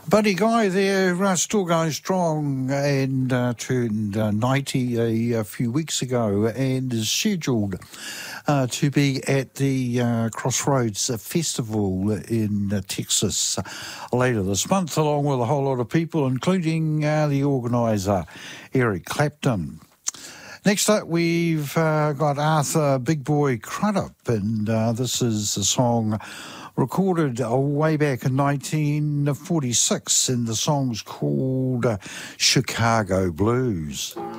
Buddy Guy there, still going strong, and turned 90 a few weeks ago, and is scheduled to be at the Crossroads Festival in Texas later this month, along with a whole lot of people, including the organiser, Eric Clapton. Next up, we've got Arthur Big Boy Crudup, and this is a song recorded way back in 1946, and the song's called Chicago Blues.